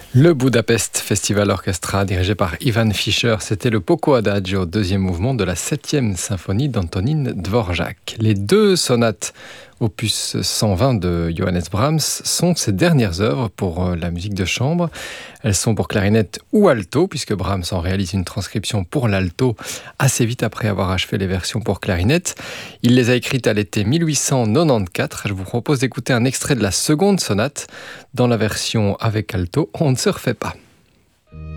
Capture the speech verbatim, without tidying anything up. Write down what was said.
Le Budapest Festival Orchestra, dirigé par Ivan Fischer, c'était le Poco Adagio, deuxième mouvement de la septième symphonie d'Antonín Dvořák. Les deux sonates opus cent vingt de Johannes Brahms sont ses dernières œuvres pour la musique de chambre. Elles sont pour clarinette ou alto, puisque Brahms en réalise une transcription pour l'alto assez vite après avoir achevé les versions pour clarinette. Il les a écrites à l'été mille huit cent quatre-vingt-quatorze. Je vous propose d'écouter un extrait de la seconde sonate dans la version avec alto. On ne se refait pas.